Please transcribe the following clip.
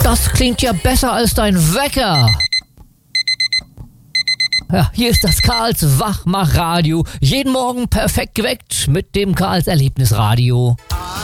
Das klingt ja besser als dein Wecker. Ja, hier ist das Karls Wachmachradio. Jeden Morgen perfekt geweckt mit dem Karls Erlebnisradio.